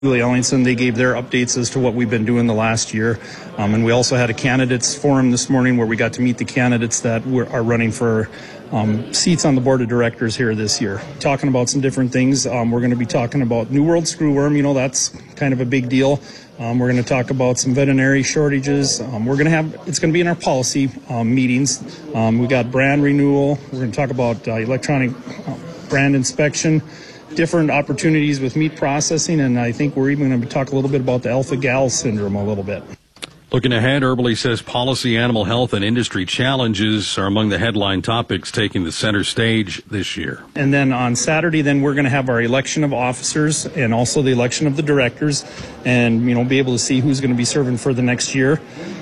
Ellingson, they gave their updates as to what we've been doing the last year. And we also had a candidates forum this morning where we got to meet the candidates that are running for seats on the board of directors here this year. Talking about some different things. We're going to be talking about New World screwworm. You know, that's kind of a big deal. We're going to talk about some veterinary shortages. It's going to be in our policy meetings. We got brand renewal. We're going to talk about electronic brand inspection, different opportunities with meat processing, and I think we're even going to talk a little bit about the alpha-gal syndrome a little bit. Looking ahead, Earbley says policy, animal health, and industry challenges are among the headline topics taking the center stage this year. And then on Saturday, we're going to have our election of officers and also the election of the directors, and be able to see who's going to be serving for the next year,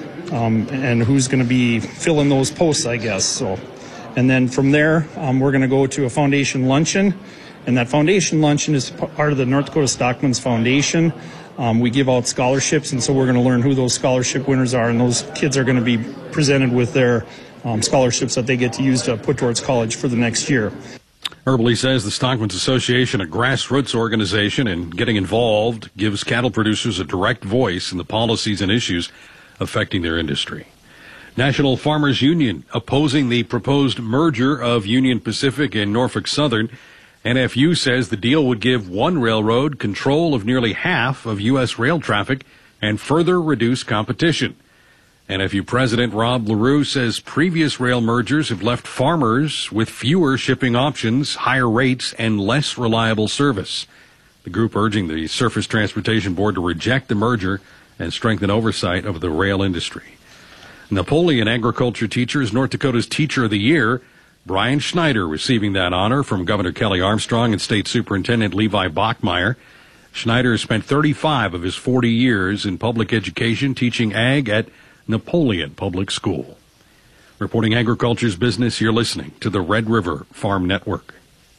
and who's going to be filling those posts, I guess. So, and then from there, we're going to go to a foundation luncheon. And that foundation luncheon is part of the North Dakota Stockman's Foundation. We give out scholarships, and so we're going to learn who those scholarship winners are, and those kids are going to be presented with their scholarships that they get to use to put towards college for the next year. Earbley says the Stockman's Association, a grassroots organization, and getting involved gives cattle producers a direct voice in the policies and issues affecting their industry. National Farmers Union opposing the proposed merger of Union Pacific and Norfolk Southern. NFU says the deal would give one railroad control of nearly half of U.S. rail traffic and further reduce competition. NFU President Rob LaRue says previous rail mergers have left farmers with fewer shipping options, higher rates, and less reliable service. The group urging the Surface Transportation Board to reject the merger and strengthen oversight of the rail industry. Napoleon Agriculture Teacher is North Dakota's Teacher of the Year. Brian Schneider receiving that honor from Governor Kelly Armstrong and State Superintendent Levi Bachmeyer. Schneider has spent 35 of his 40 years in public education teaching ag at Napoleon Public School. Reporting agriculture's business, you're listening to the Red River Farm Network.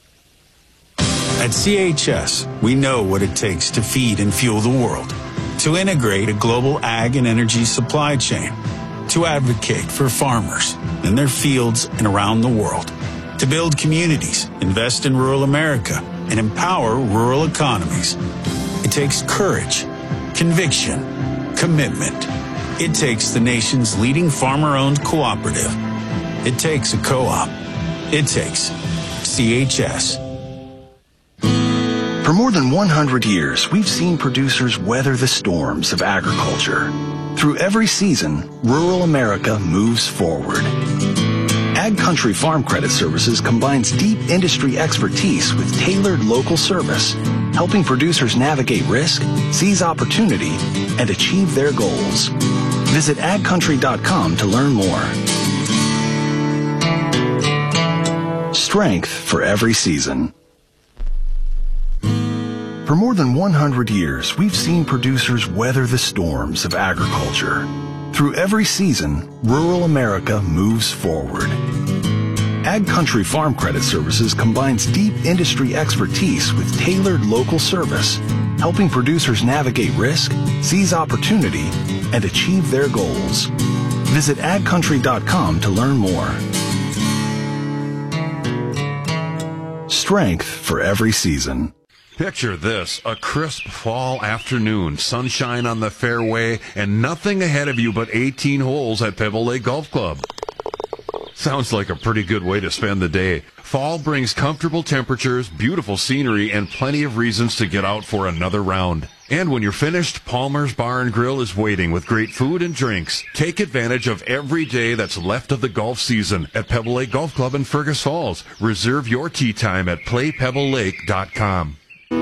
At CHS, we know what it takes to feed and fuel the world, to integrate a global ag and energy supply chain, to advocate for farmers in their fields and around the world, to build communities, invest in rural America, and empower rural economies. It takes courage, conviction, commitment. It takes the nation's leading farmer-owned cooperative. It takes a co-op. It takes CHS. For more than 100 years, we've seen producers weather the storms of agriculture. Through every season, rural America moves forward. Ag Country Farm Credit Services combines deep industry expertise with tailored local service, helping producers navigate risk, seize opportunity, and achieve their goals. Visit agcountry.com to learn more. Strength for every season. For more than 100 years, we've seen producers weather the storms of agriculture. Through every season, rural America moves forward. Ag Country Farm Credit Services combines deep industry expertise with tailored local service, helping producers navigate risk, seize opportunity, and achieve their goals. Visit agcountry.com to learn more. Strength for every season. Picture this, a crisp fall afternoon, sunshine on the fairway, and nothing ahead of you but 18 holes at Pebble Lake Golf Club. Sounds like a pretty good way to spend the day. Fall brings comfortable temperatures, beautiful scenery, and plenty of reasons to get out for another round. And when you're finished, Palmer's Bar and Grill is waiting with great food and drinks. Take advantage of every day that's left of the golf season at Pebble Lake Golf Club in Fergus Falls. Reserve your tee time at playpebblelake.com.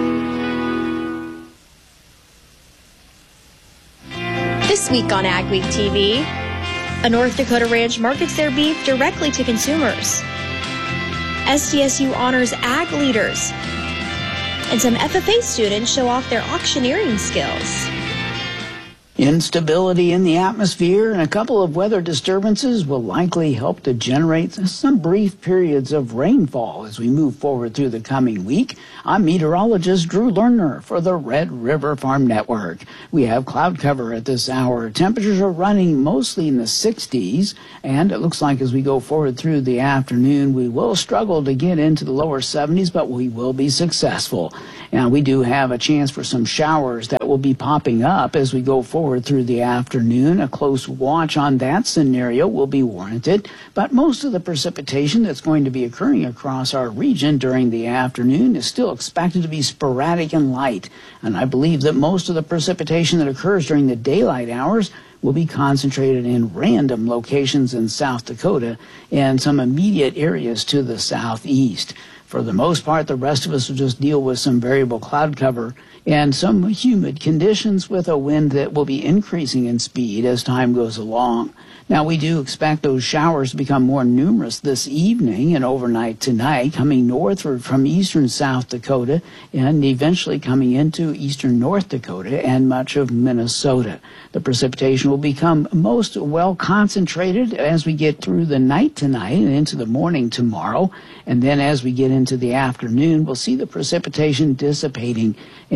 This week on Ag Week TV, a North Dakota ranch markets their beef directly to consumers. SDSU honors ag leaders. And some FFA students show off their auctioneering skills. Instability in the atmosphere and a couple of weather disturbances will likely help to generate some brief periods of rainfall as we move forward through the coming week. I'm meteorologist Drew Lerner for the Red River Farm Network. We have cloud cover at this hour. Temperatures are running mostly in the 60s, and it looks like as we go forward through the afternoon, we will struggle to get into the lower 70s, but we will be successful. Now, we do have a chance for some showers that will be popping up as we go forward through the afternoon. A close watch on that scenario will be warranted, but most of the precipitation that's going to be occurring across our region during the afternoon is still expected to be sporadic and light. And I believe that most of the precipitation that occurs during the daylight hours will be concentrated in random locations in South Dakota and some immediate areas to the southeast. For the most part, the rest of us will just deal with some variable cloud cover and some humid conditions with a wind that will be increasing in speed as time goes along. Now, we do expect those showers to become more numerous this evening and overnight tonight, coming northward from eastern South Dakota and eventually coming into eastern North Dakota and much of Minnesota. The precipitation will become most well concentrated as we get through the night tonight and into the morning tomorrow. And then as we get into the afternoon, we'll see the precipitation dissipating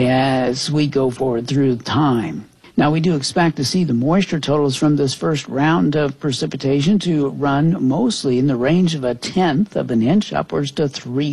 as we go forward through time. Now, we do expect to see the moisture totals from this first round of precipitation to run mostly in the range of 1/10 of an inch upwards to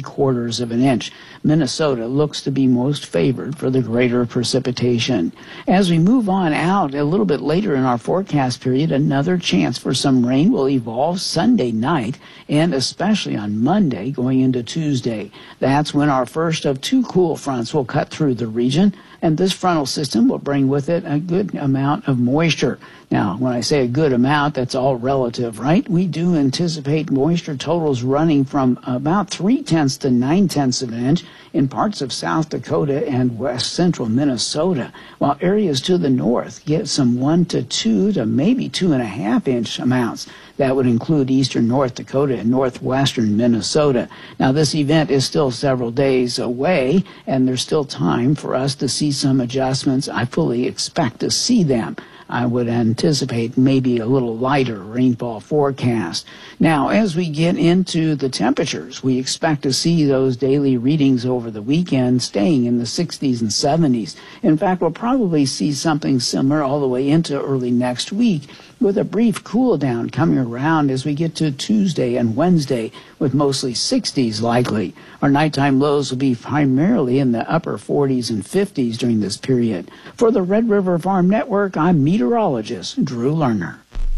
3/4 of an inch. Minnesota looks to be most favored for the greater precipitation. As we move on out a little bit later in our forecast period, another chance for some rain will evolve Sunday night and especially on Monday going into Tuesday. That's when our first of two cool fronts will cut through the region, and this frontal system will bring with it a good amount of moisture. Now, when I say a good amount, that's all relative, right? We do anticipate moisture totals running from about 3/10 to 9/10 of an inch in parts of South Dakota and west central Minnesota, while areas to the north get some 1 to 2 to maybe 2.5 inch amounts. That would include eastern North Dakota and northwestern Minnesota. Now, this event is still several days away, and there's still time for us to see some adjustments. I fully expect to see them. I would anticipate maybe a little lighter rainfall forecast. Now, as we get into the temperatures, we expect to see those daily readings over the weekend staying in the 60s and 70s. In fact, we'll probably see something similar all the way into early next week, with a brief cool down coming around as we get to Tuesday and Wednesday, with mostly 60s likely. Our nighttime lows will be primarily in the upper 40s and 50s during this period. For the Red River Farm Network, I'm meteorologist Drew Lerner.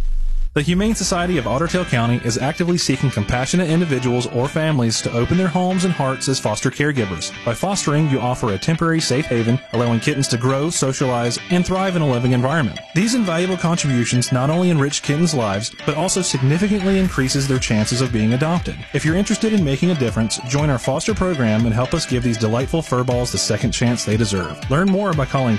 The Humane Society of Otter Tail County is actively seeking compassionate individuals or families to open their homes and hearts as foster caregivers. By fostering, you offer a temporary safe haven, allowing kittens to grow, socialize, and thrive in a living environment. These invaluable contributions not only enrich kittens' lives, but also significantly increases their chances of being adopted. If you're interested in making a difference, join our foster program and help us give these delightful furballs the second chance they deserve. Learn more by calling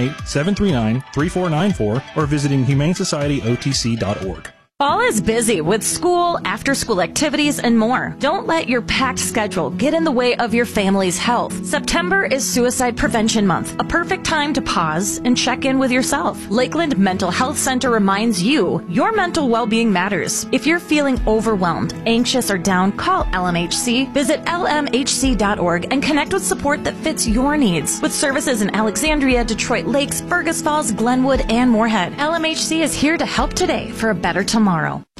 218-739-3494 or visiting humanesocietyotc.org. Fall is busy with school, after-school activities, and more. Don't let your packed schedule get in the way of your family's health. September is Suicide Prevention Month, a perfect time to pause and check in with yourself. Lakeland Mental Health Center reminds you your mental well-being matters. If you're feeling overwhelmed, anxious, or down, call LMHC. Visit lmhc.org and connect with support that fits your needs. With services in Alexandria, Detroit Lakes, Fergus Falls, Glenwood, and Moorhead, LMHC is here to help today for a better tomorrow.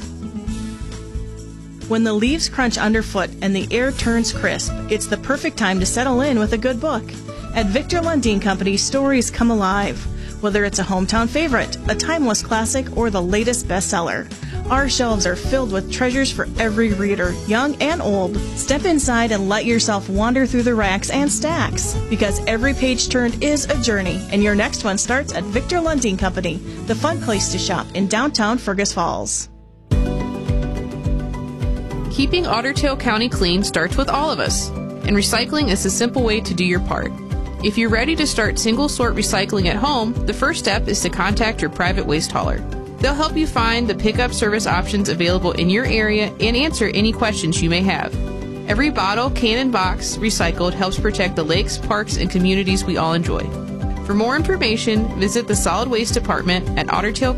When the leaves crunch underfoot and the air turns crisp, it's the perfect time to settle in with a good book. At Victor Lundin Company, stories come alive. Whether it's a hometown favorite, a timeless classic, or the latest bestseller, our shelves are filled with treasures for every reader, young and old. Step inside and let yourself wander through the racks and stacks, because every page turned is a journey, and your next one starts at Victor Lundin Company, the fun place to shop in downtown Fergus Falls. Keeping Otter Tail County clean starts with all of us, and recycling is a simple way to do your part. If you're ready to start single-sort recycling at home, the first step is to contact your private waste hauler. They'll help you find the pickup service options available in your area and answer any questions you may have. Every bottle, can, and box recycled helps protect the lakes, parks, and communities we all enjoy. For more information, visit the Solid Waste Department at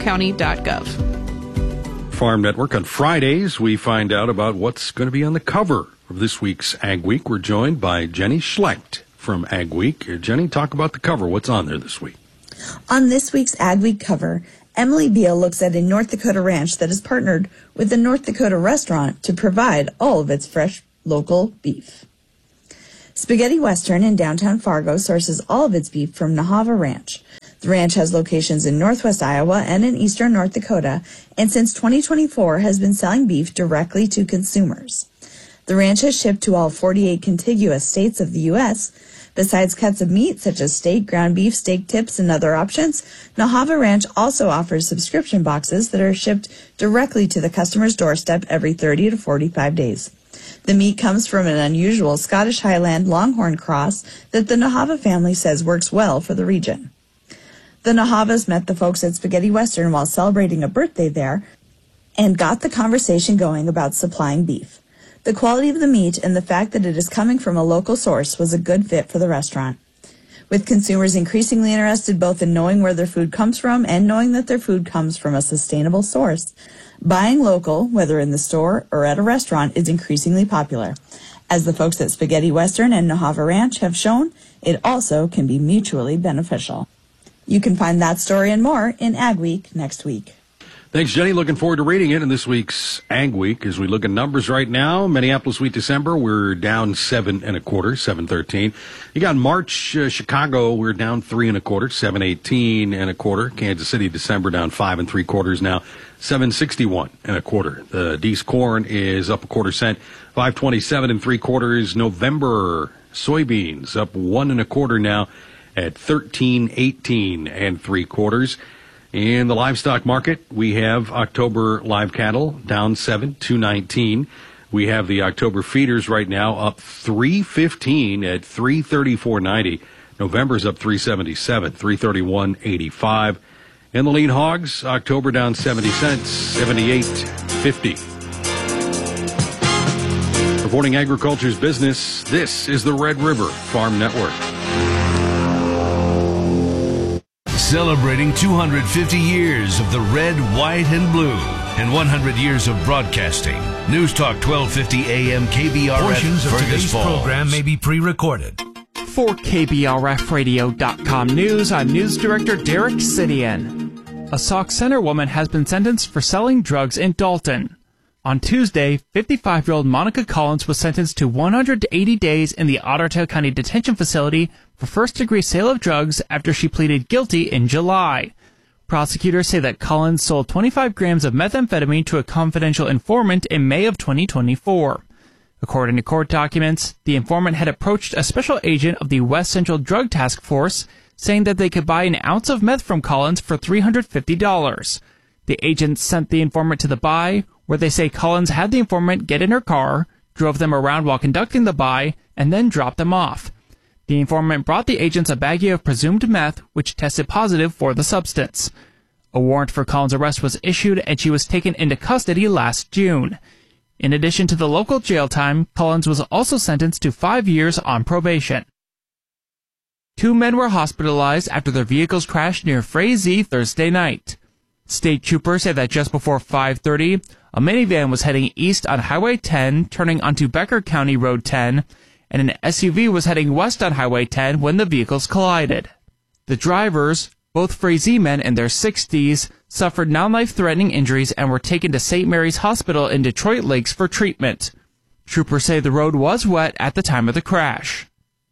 ottertailcounty.gov. Farm Network. On Fridays, we find out about what's going to be on the cover of this week's Ag Week. We're joined by Jenny Schlecht from Ag Week. Jenny, talk about the cover. What's on there this week? On this week's Ag Week cover, Emily Beal looks at a North Dakota ranch that has partnered with the North Dakota restaurant to provide all of its fresh local beef. Spaghetti Western in downtown Fargo sources all of its beef from Nahava Ranch. The ranch has locations in northwest Iowa and in eastern North Dakota, and since 2024 has been selling beef directly to consumers. The ranch has shipped to all 48 contiguous states of the U.S. Besides cuts of meat such as steak, ground beef, steak tips, and other options, Nahava Ranch also offers subscription boxes that are shipped directly to the customer's doorstep every 30 to 45 days. The meat comes from an unusual Scottish Highland Longhorn cross that the Nahava family says works well for the region. The Nahavas met the folks at Spaghetti Western while celebrating a birthday there and got the conversation going about supplying beef. The quality of the meat and the fact that it is coming from a local source was a good fit for the restaurant. With consumers increasingly interested both in knowing where their food comes from and knowing that their food comes from a sustainable source, buying local, whether in the store or at a restaurant, is increasingly popular. As the folks at Spaghetti Western and Nahava Ranch have shown, it also can be mutually beneficial. You can find that story and more in Ag Week next week. Thanks, Jenny. Looking forward to reading it in this week's Ag Week. As we look at numbers right now, Minneapolis wheat December, we're down 7 1/4, 7.13. You got March, Chicago, we're down 3 1/4, 7.18 1/4. Kansas City December down 5 3/4 now, 7.61 1/4. The Dees corn is up 1/4 cent, 5.27 3/4. November soybeans up 1 1/4 now at 13.18 3/4. In the livestock market, we have October live cattle down 7, 219. We have the October feeders right now up 315 at 334.90. November's up 377, 331.85. And the lean hogs, October down 70 cents, 78.50. Reporting agriculture's business, this is the Red River Farm Network. Celebrating 250 years of the red, white, and blue and 100 years of broadcasting. News Talk 1250 AM KBRF. Portions of today's Falls. program may be pre-recorded. For KBRFradio.com News, I'm News Director Derek Sidian. A Sauk Center woman has been sentenced for selling drugs in Dalton. On Tuesday, 55-year-old Monica Collins was sentenced to 180 days in the Otter Tail County Detention Facility for first-degree sale of drugs after she pleaded guilty in July. Prosecutors say that Collins sold 25 grams of methamphetamine to a confidential informant in May of 2024. According to court documents, the informant had approached a special agent of the West Central Drug Task Force, saying that they could buy an ounce of meth from Collins for $350. The agent sent the informant to the buy, where they say Collins had the informant get in her car, drove them around while conducting the buy, and then dropped them off. The informant brought the agents a baggie of presumed meth, which tested positive for the substance. A warrant for Collins' arrest was issued, and she was taken into custody last June. In addition to the local jail time, Collins was also sentenced to 5 years on probation. 2 men were hospitalized after their vehicles crashed near Frazee Thursday night. State troopers say that just before 5:30, a minivan was heading east on Highway 10, turning onto Becker County Road 10, and an SUV was heading west on Highway 10 when the vehicles collided. The drivers, both Frazee men in their 60s, suffered non-life-threatening injuries and were taken to St. Mary's Hospital in Detroit Lakes for treatment. Troopers say the road was wet at the time of the crash.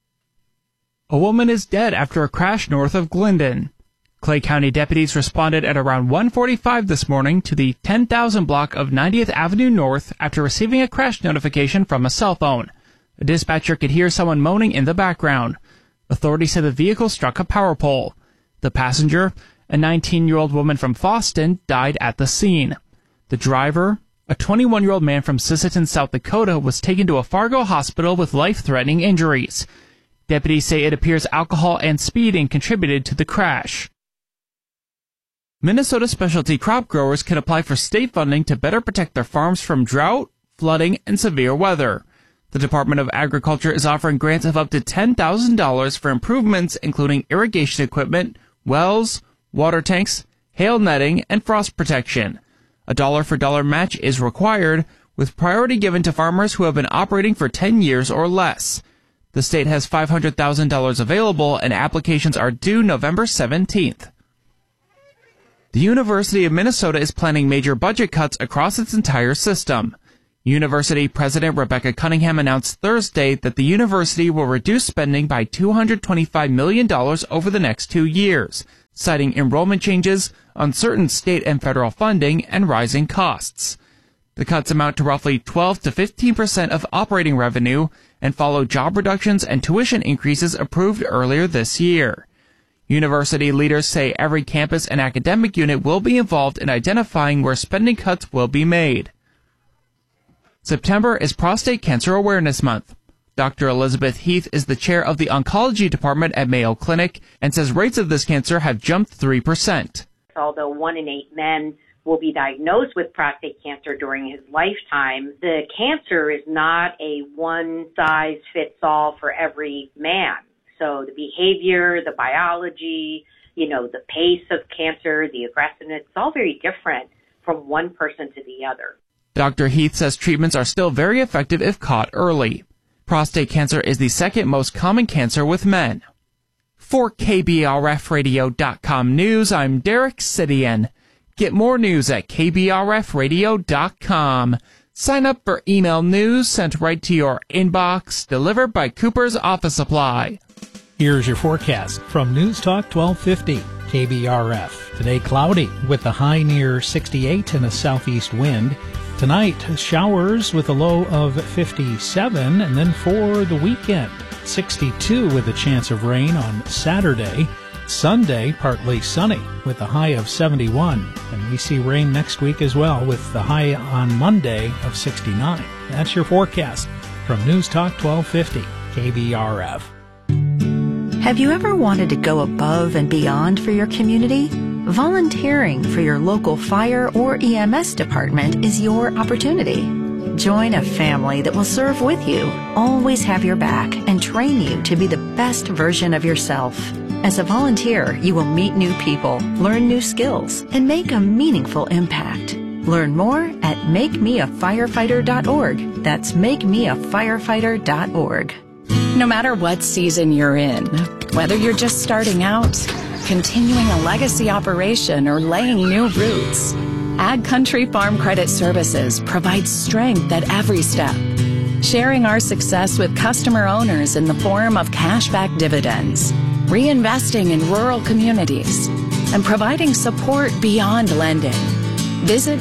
A woman is dead after a crash north of Glendon. Clay County deputies responded at around 1:45 this morning to the 10,000 block of 90th Avenue North after receiving a crash notification from a cell phone. A dispatcher could hear someone moaning in the background. Authorities said the vehicle struck a power pole. The passenger, a 19-year-old woman from Foston, died at the scene. The driver, a 21-year-old man from Sisseton, South Dakota, was taken to a Fargo hospital with life-threatening injuries. Deputies say it appears alcohol and speeding contributed to the crash. Minnesota specialty crop growers can apply for state funding to better protect their farms from drought, flooding, and severe weather. The Department of Agriculture is offering grants of up to $10,000 for improvements including irrigation equipment, wells, water tanks, hail netting, and frost protection. A dollar-for-dollar match is required, with priority given to farmers who have been operating for 10 years or less. The state has $500,000 available, and applications are due November 17th. The University of Minnesota is planning major budget cuts across its entire system. University President Rebecca Cunningham announced Thursday that the university will reduce spending by $225 million over the next 2 years, citing enrollment changes, uncertain state and federal funding, and rising costs. The cuts amount to roughly 12 to 15% of operating revenue and follow job reductions and tuition increases approved earlier this year. University leaders say every campus and academic unit will be involved in identifying where spending cuts will be made. September is Prostate Cancer Awareness Month. Dr. Elizabeth Heath is the chair of the oncology department at Mayo Clinic and says rates of this cancer have jumped 3%. Although 1 in 8 men will be diagnosed with prostate cancer during his lifetime, the cancer is not a one-size-fits-all for every man. So the behavior, the biology, the pace of cancer, the aggressiveness, it's all very different from one person to the other. Dr. Heath says treatments are still very effective if caught early. Prostate cancer is the second most common cancer with men. For KBRFradio.com News, I'm Derek Sidian. Get more news at KBRFradio.com. Sign up for email news sent right to your inbox, delivered by Cooper's Office Supply. Here's your forecast from News Talk 1250, KBRF. Today cloudy with a high near 68 and a southeast wind. Tonight, showers with a low of 57, and then for the weekend, 62 with a chance of rain on Saturday. Sunday, partly sunny with a high of 71, and we see rain next week as well with the high on Monday of 69. That's your forecast from News Talk 1250, KBRF. Have you ever wanted to go above and beyond for your community? Volunteering for your local fire or EMS department is your opportunity. Join a family that will serve with you, always have your back, and train you to be the best version of yourself. As a volunteer, you will meet new people, learn new skills, and make a meaningful impact. Learn more at makemeafirefighter.org. That's makemeafirefighter.org. No matter what season you're in, whether you're just starting out, continuing a legacy operation, or laying new roots, Ag Country Farm Credit Services provides strength at every step, sharing our success with customer owners in the form of cashback dividends, reinvesting in rural communities, and providing support beyond lending. Visit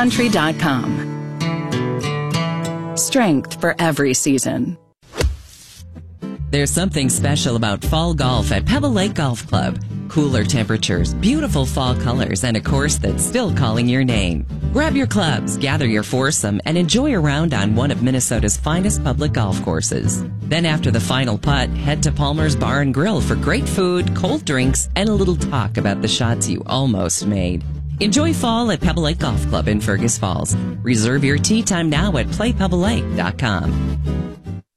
agcountry.com. Strength for every season. There's something special about fall golf at Pebble Lake Golf Club. Cooler temperatures, beautiful fall colors, and a course that's still calling your name. Grab your clubs, gather your foursome, and enjoy a round on one of Minnesota's finest public golf courses. Then after the final putt, head to Palmer's Bar and Grill for great food, cold drinks, and a little talk about the shots you almost made. Enjoy fall at Pebble Lake Golf Club in Fergus Falls. Reserve your tee time now at playpebblelake.com.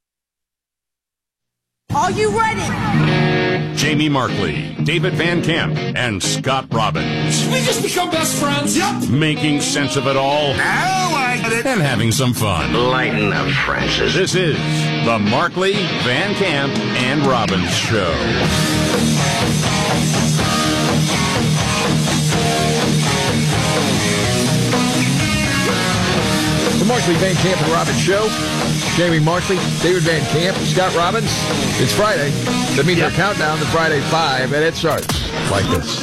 Are you ready? Jamie Markley, David Van Camp, and Scott Robbins. We just become best friends. Yep. Making sense of it all. Now I get it. And having some fun. Lighten up, Francis. This is the Markley, Van Camp, and Robbins Show. The Markley, Van Camp, and Robbins Show. Jamie Markley, David Van Camp, Scott Robbins. It's Friday. That means our countdown to Friday 5, and it starts like this.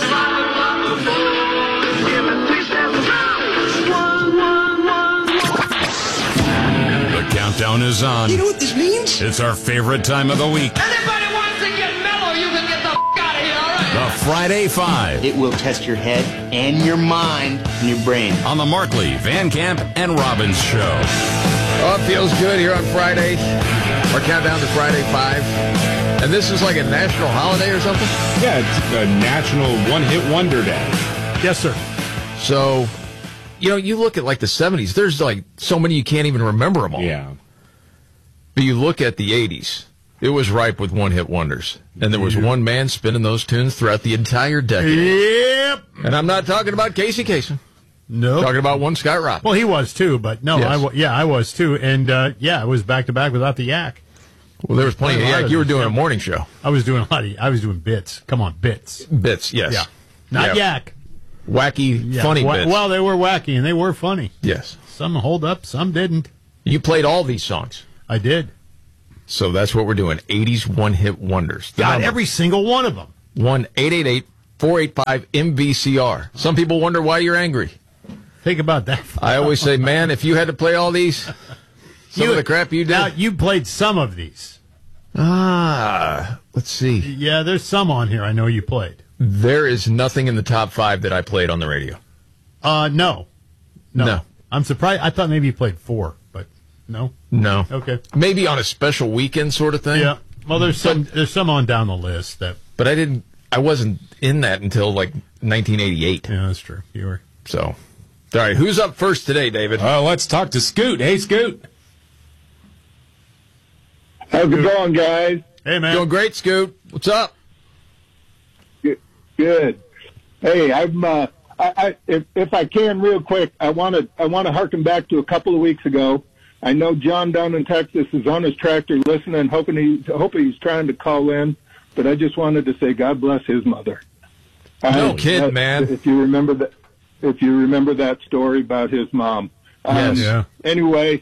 The countdown is on. You know what this means? It's our favorite time of the week. Anybody wants to get mellow, you can get the out of here, all right? The Friday 5. It will test your head and your mind and your brain. On the Markley, Van Camp, and Robbins Show. Oh, it feels good here on Friday. Our countdown to Friday 5. And this is like a national holiday or something? Yeah, it's a national one-hit wonder day. Yes, sir. So, you look at like the 70s, there's like so many you can't even remember them all. Yeah. But you look at the 80s, it was ripe with one-hit wonders. And there was one man spinning those tunes throughout the entire decade. Yep. And I'm not talking about Casey Kasem. No. Talking about one Scott Robbins. Well, he was too, but no, Yes. I was too. And, it was back-to-back without the yak. Well, there was plenty of yak. You were doing a morning show. I was doing I was doing bits. Come on, bits. Bits, yes. Yeah. Not yak. Wacky, funny bits. Well, they were wacky, and they were funny. Yes. Some hold up, some didn't. You played all these songs. I did. So that's what we're doing. 80s one-hit wonders. God, every single one of them. 1-888-485-MVCR. Some people wonder why you're angry. Think about that. I always say, man, if you had to play all these, some of the crap you did. Now, you played some of these. Let's see. Yeah, there's some on here I know you played. There is nothing in the top 5 that I played on the radio. No. I'm surprised. I thought maybe you played 4, but no. No. Okay. Maybe on a special weekend sort of thing. Yeah. Well, there's some on down the list that. But I wasn't in that until like 1988. Yeah, that's true. You were. So, all right. Who's up first today, David? Let's talk to Scoot. Hey, Scoot. How's it going, guys? Hey, man. Doing great, Scoot. What's up? Good. Hey, if I can, real quick, I want to harken back to a couple of weeks ago. I know John down in Texas is on his tractor listening, hoping he's trying to call in. But I just wanted to say, God bless his mother. No kid, man. If you remember that story about his mom. Yes. Yeah. Anyway,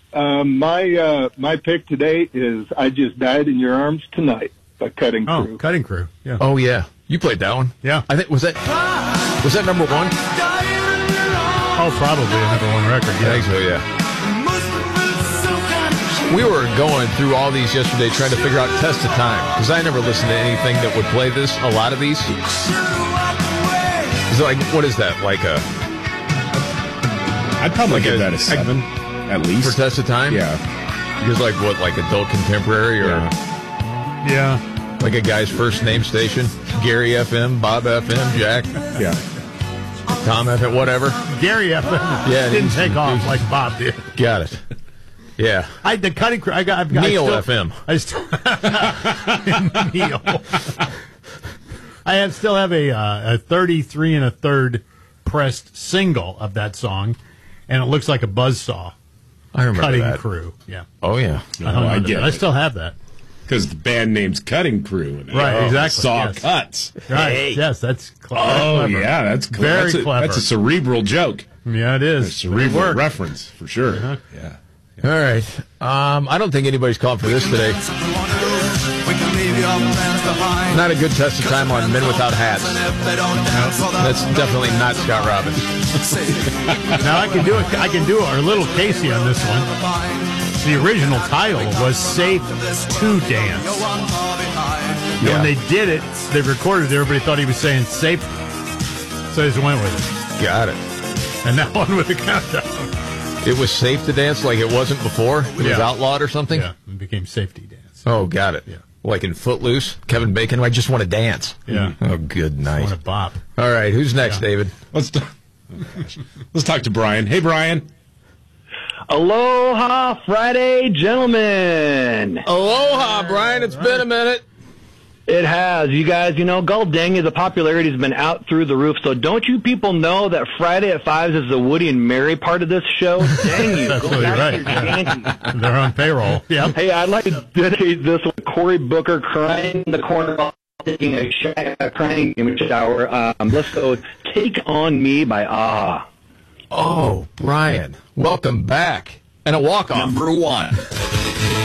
my pick today is "I Just Died in Your Arms Tonight" by Cutting Crew. Oh, Cutting Crew. Yeah. Oh yeah, you played that one. Yeah. I think was that number 1? Oh, probably a number 1 record. Yeah. I think so. Yeah. We were going through all these yesterday trying to figure out Test of Time, because I never listened to anything that would play this, a lot of these. Is it like, what is that, like a... I'd probably give that a 7, at least. For Test of Time? Yeah. Because like what, like adult contemporary, or... Yeah. Like a guy's first name station? Gary FM, Bob FM, Jack? Yeah. Tom FM, whatever? Gary FM didn't take off like Bob did. Got it. Yeah. The Cutting Crew. Neil FM. Neil. I still have a 33 1/3 pressed single of that song, and it looks like a buzzsaw. I remember Cutting that. Crew. Yeah. Oh, yeah. I get it. I still have that. Because the band name's Cutting Crew. Right, exactly. Saw yes. cuts. Right. Hey. Yes, that's clever. Oh, yeah, that's clever. Very clever. That's a cerebral joke. Yeah, it is. A cerebral reference, for sure. Uh-huh. Yeah. All right. I don't think anybody's called for this today. Not a good Test of Time on Men Without Hats. That's definitely not Scott Robbins. Now I can do it. I can do a little Casey on this one. The original title was "Safe to Dance." And when they did it, they recorded it. Everybody thought he was saying "safe," so they just went with it. Got it. And that one with the countdown. It was safe to dance like it wasn't before? It was outlawed or something? Yeah, it became Safety Dance. Oh, got it. Yeah. Like in Footloose, Kevin Bacon, I just want to dance. Yeah. Oh, good night. Want to bop. All right, who's next, David? Let's talk to Brian. Hey, Brian. Aloha Friday, gentlemen. Aloha, Brian. It's been a minute. It has. You guys, Gull Dang, the popularity has been out through the roof. So don't you people know that Friday at 5 is the Woody and Mary part of this show? Dang you. That's right. They're on payroll. Yeah. Hey, I'd like to dedicate this with Cory Booker crying in the corner while taking a crying image shower. Let's go Take On Me by AHA. Oh, Brian, welcome back. And a walk-off. Number 1.